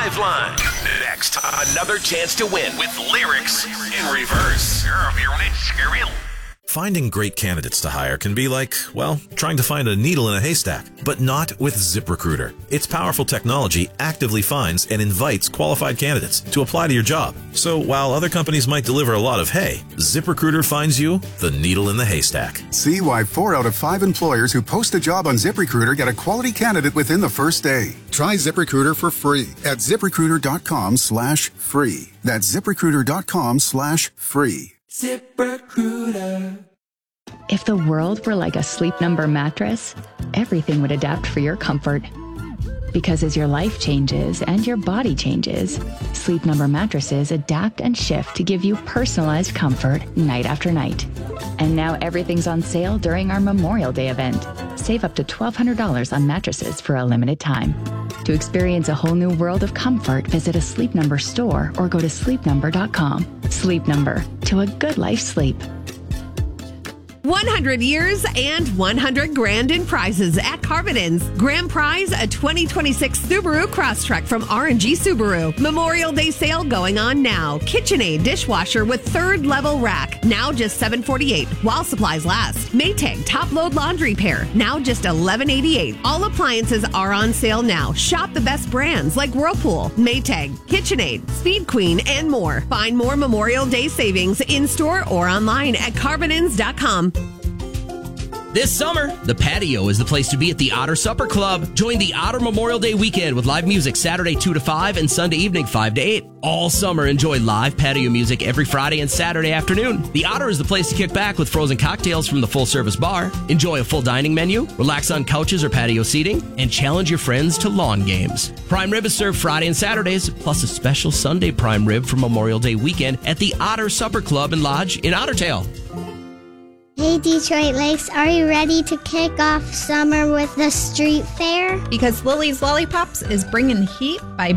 Liveline. Next, another chance to win with lyrics in reverse. Finding great candidates to hire can be like, well, trying to find a needle in a haystack, but not with ZipRecruiter. Its powerful technology actively finds and invites qualified candidates to apply to your job. So while other companies might deliver a lot of hay, ZipRecruiter finds you the needle in the haystack. See why 4 out of 5 employers who post a job on ZipRecruiter get a quality candidate within the first day. Try ZipRecruiter for free at ZipRecruiter.com/free. That's ZipRecruiter.com/free. ZipRecruiter. If the world were like a Sleep Number mattress, everything would adapt for your comfort. Because as your life changes and your body changes, Sleep Number mattresses adapt and shift to give you personalized comfort night after night. And now everything's on sale during our Memorial Day event. Save up to $1,200 on mattresses for a limited time. To experience a whole new world of comfort, visit a Sleep Number store or go to sleepnumber.com. Sleep Number, to a good life sleep. 100 years and 100 grand in prizes at Carvin's. Grand prize, a 2026 Subaru Crosstrek from R&G Subaru. Memorial Day sale going on now. KitchenAid dishwasher with 3rd level rack, now just $748 while supplies last. Maytag top load laundry pair, now just $1188. All appliances are on sale now. Shop the best brands like Whirlpool, Maytag, KitchenAid, Speed Queen, and more. Find more Memorial Day savings in store or online at carvinins.com. This summer, the patio is the place to be at the Otter Supper Club. Join the Otter Memorial Day weekend with live music Saturday 2 to 5 and Sunday evening 5 to 8. All summer, enjoy live patio music every Friday and Saturday afternoon. The Otter is the place to kick back with frozen cocktails from the full-service bar. Enjoy a full dining menu, relax on couches or patio seating, and challenge your friends to lawn games. Prime rib is served Friday and Saturdays, plus a special Sunday prime rib for Memorial Day weekend at the Otter Supper Club and Lodge in Ottertail. Hey Detroit Lakes, are you ready to kick off summer with the street fair? Because Lily's Lollipops is bringing the heat by